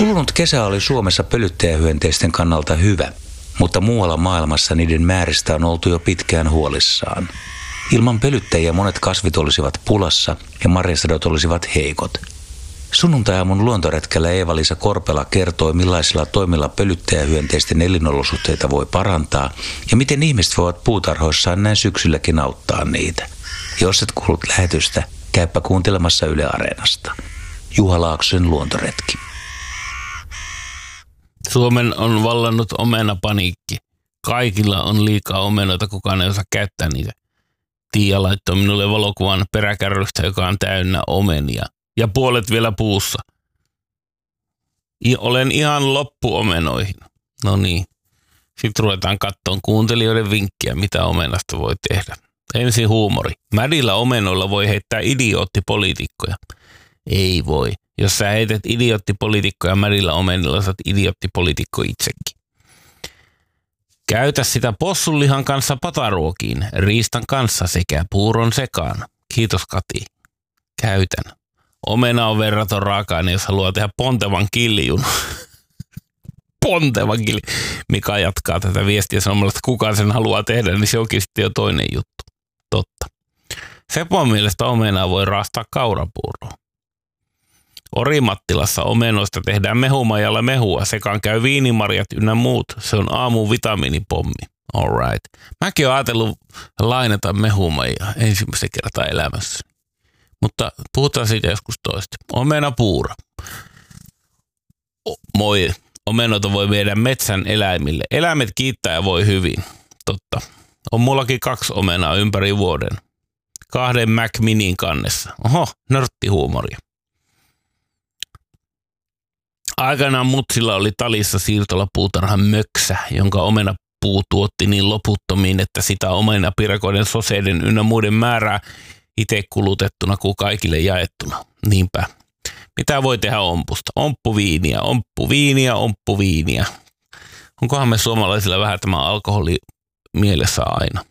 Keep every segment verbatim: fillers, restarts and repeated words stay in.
Kulunut kesä oli Suomessa pölyttäjähyönteisten kannalta hyvä, mutta muualla maailmassa niiden määristä on oltu jo pitkään huolissaan. Ilman pölyttäjiä monet kasvit olisivat pulassa ja marjasadot olisivat heikot. Sunnuntai-aamun luontoretkellä Eeva-Liisa Korpela kertoi, millaisilla toimilla pölyttäjähyönteisten elinolosuhteita voi parantaa ja miten ihmiset voivat puutarhoissaan näin syksylläkin auttaa niitä. Jos et kuullut lähetystä, käypä kuuntelemassa Yle Areenasta. Juha Laaksosen luontoretki. Suomen on vallannut omenapaniikki. Kaikilla on liikaa omenoita, kukaan ei osaa käyttää niitä. Tiia laittoi minulle valokuvan peräkärrystä, joka on täynnä omenia. Ja puolet vielä puussa. I- olen ihan loppuomenoihin. No niin. Sitten ruvetaan katsomaan kuuntelijoiden vinkkiä, mitä omenasta voi tehdä. Ensin huumori. Mädillä omenoilla voi heittää idioottipoliitikkoja. Ei voi. Jos sä heität idioottipoliitikkoja mädillä omenilla, sä oot idioottipoliitikko itsekin. Käytä sitä possunlihan kanssa pataruokiin, riistan kanssa sekä puuron sekaan. Kiitos Kati. Käytän. Omena on verraton raaka-aine, jos haluaa tehdä pontevan kiljun. Pontevan killi. Mika jatkaa tätä viestiä sanomalla, että kukaan sen haluaa tehdä, niin se onkin sitten jo toinen juttu. Totta. Sepon mielestä omenaa voi raastaa kaurapuuroon. Orimattilassa omenoista tehdään mehumajalla mehua, sekaan käy viinimarjat ynnä muut. Se on aamun vitamiinipommi. All right. Mäkin olen ajatellut lainata mehumajaa ensimmäisen kertaa elämässä. Mutta puhutaan siitä joskus toista. Omenapuuro. O- moi. Omenoita voi viedä metsän eläimille. Eläimet kiittää ja voi hyvin. Totta. On mullakin kaksi omenaa ympäri vuoden. Kahden Mac Minin kannessa. Oho, nörttihuumoria. Aikanaan mutsilla oli talissa siirtolapuutarhan möksä, jonka omenapuu tuotti niin loputtomiin, että sitä omenapirakoiden, soseiden ynnä muiden määrää itse kulutettuna kuin kaikille jaettuna. Niinpä. Mitä voi tehdä ompusta? Omppuviiniä, omppuviiniä, omppuviiniä. Onkohan me suomalaisilla vähän tämä alkoholi mielessä aina?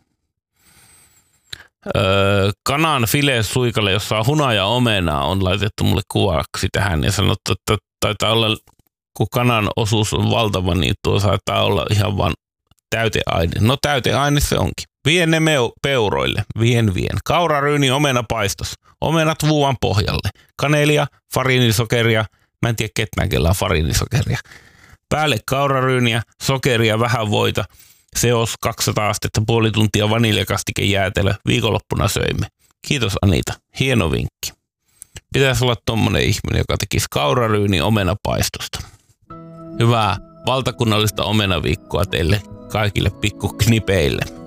Öö, kanan filesuikalle, jossa on huna ja omenaa, on laitettu mulle kuvaksi tähän ja sanottu, että taitaa olla, kun kanan osuus on valtava, niin tuo saattaa olla ihan vaan täyteaine. No täyteaine se onkin. Vien ne meu- peuroille. Vien vien. Kauraryyni omenapaistos. Omenat vuuan pohjalle. Kanelia, fariinisokeria. Mä en tiedä ketään, kellä on fariinisokeria. Päälle kauraryyniä, sokeria, vähän voita. Seos kaksisataa astetta, puoli tuntia vaniljakastike jäätelö. Viikonloppuna söimme. Kiitos Anita. Hieno vinkki. Pitäisi olla tommonen ihminen, joka tekisi kauraryyni omenapaistosta. Hyvää valtakunnallista omenaviikkoa teille kaikille pikkuknipeille.